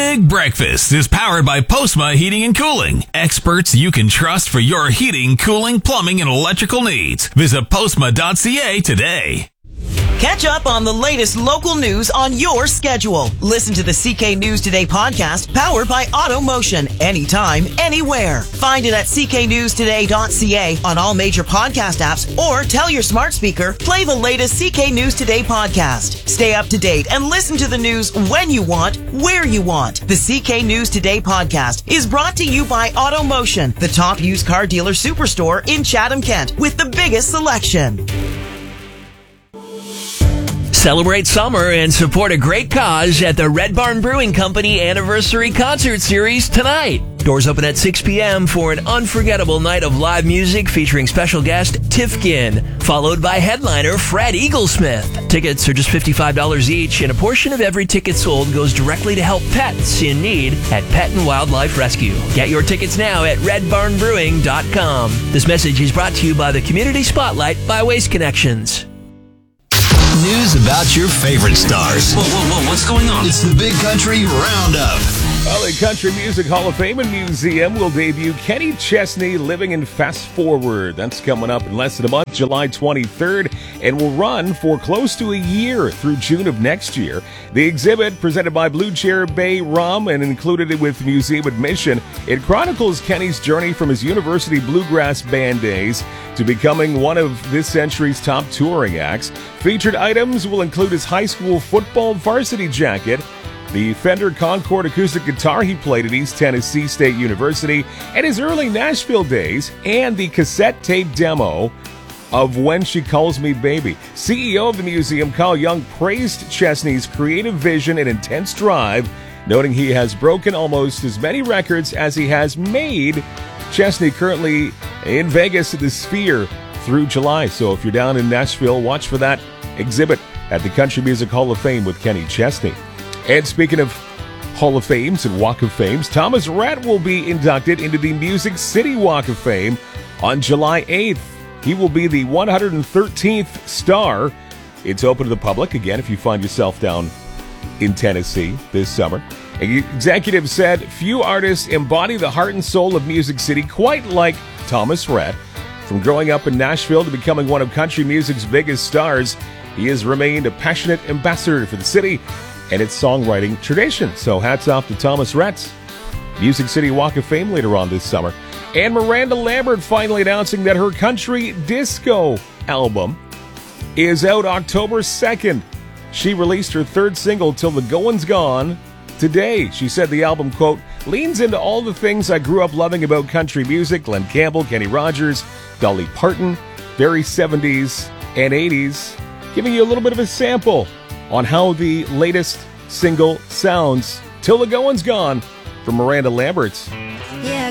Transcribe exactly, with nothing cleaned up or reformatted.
Big Breakfast is powered by Postma Heating and Cooling. Experts you can trust for your heating, cooling, plumbing, and electrical needs. Visit postma dot c a today. Catch up on the latest local news on your schedule. Listen to the C K News Today podcast, powered by AutoMotion, anytime, anywhere. Find it at c k news today dot c a on all major podcast apps, or tell your smart speaker, play the latest C K News Today podcast. Stay up to date and listen to the news when you want, where you want. The C K News Today podcast is brought to you by AutoMotion, the top used car dealer superstore in Chatham-Kent, with the biggest selection. Celebrate summer and support a great cause at the Red Barn Brewing Company Anniversary Concert Series tonight. Doors open at six p.m. for an unforgettable night of live music featuring special guest Tifkin, followed by headliner Fred Eaglesmith. Tickets are just fifty-five dollars each, and a portion of every ticket sold goes directly to help pets in need at Pet and Wildlife Rescue. Get your tickets now at red barn brewing dot com. This message is brought to you by the Community Spotlight by Waste Connections. News about your favorite stars. Whoa, whoa, whoa, what's going on? It's the Big Country Roundup. Well, the Country Music Hall of Fame and Museum will debut Kenny Chesney Living in Fast Forward. That's coming up in less than a month, July twenty-third, and will run for close to a year through June of next year. The exhibit, presented by Blue Chair Bay Rum and included with museum admission, it chronicles Kenny's journey from his university bluegrass band days to becoming one of this century's top touring acts. Featured items will include his high school football varsity jacket, the Fender Concord acoustic guitar he played at East Tennessee State University, and his early Nashville days, and the cassette tape demo of When She Calls Me Baby. C E O of the museum, Kyle Young, praised Chesney's creative vision and intense drive, noting he has broken almost as many records as he has made. Chesney currently in Vegas at the Sphere through July, so if you're down in Nashville, watch for that exhibit at the Country Music Hall of Fame with Kenny Chesney. And speaking of Hall of Fames and Walk of Fames, Thomas Rhett will be inducted into the Music City Walk of Fame on July eighth. He will be the one hundred thirteenth star. It's open to the public, again, if you find yourself down in Tennessee this summer. An executive said, few artists embody the heart and soul of Music City quite like Thomas Rhett. From growing up in Nashville to becoming one of country music's biggest stars, he has remained a passionate ambassador for the city and its songwriting tradition. So hats off to Thomas Rhett. Music City Walk of Fame later on this summer. And Miranda Lambert finally announcing that her country disco album is out October second. She released her third single, Till the Goin's Gone, today. She said the album, quote, leans into all the things I grew up loving about country music: Glenn Campbell, Kenny Rogers, Dolly Parton, very seventies and eighties, giving you a little bit of a sample on how the latest single sounds. Till the Goin's Gone from Miranda Lambert. Yeah.